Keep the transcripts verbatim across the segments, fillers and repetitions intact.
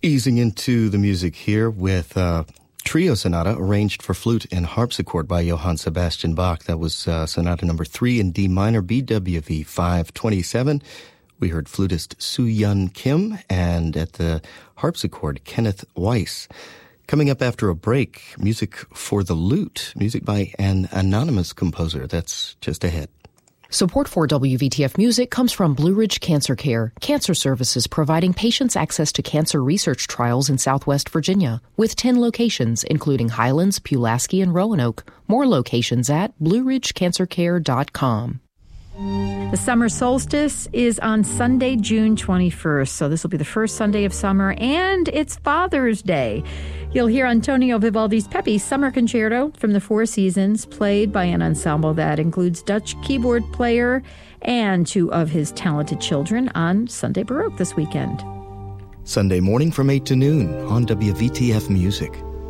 Easing into the music here with uh, Trio Sonata, arranged for flute and harpsichord by Johann Sebastian Bach. That was uh, Sonata number three in D minor, B W V five twenty-seven. We heard flutist Soo-Yun Kim, and at the harpsichord, Kenneth Weiss. Coming up after a break, music for the lute, music by an anonymous composer. That's just ahead. Support for W V T F Music comes from Blue Ridge Cancer Care, cancer services providing patients access to cancer research trials in Southwest Virginia, with ten locations, including Highlands, Pulaski, and Roanoke. More locations at blue ridge cancer care dot com. The summer solstice is on Sunday, June twenty-first, so this will be the first Sunday of summer, and it's Father's Day. You'll hear Antonio Vivaldi's Peppy Summer Concerto from the Four Seasons, played by an ensemble that includes Dutch keyboard player and two of his talented children on Sunday Baroque this weekend. Sunday morning from eight to noon on W V T F Music.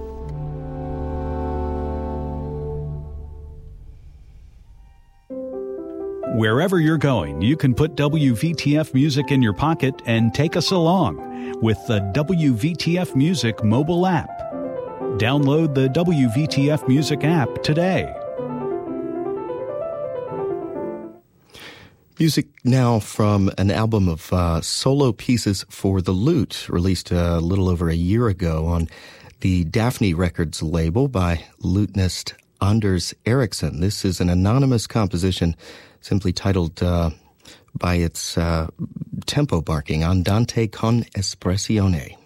Wherever you're going, you can put W V T F Music in your pocket and take us along with the W V T F Music mobile app. Download the W V T F Music app today. Music now from an album of uh, solo pieces for the lute, released a little over a year ago on the Daphne Records label by lutenist Anders Eriksson. This is an anonymous composition simply titled uh, by its uh, tempo marking Andante con Espressione.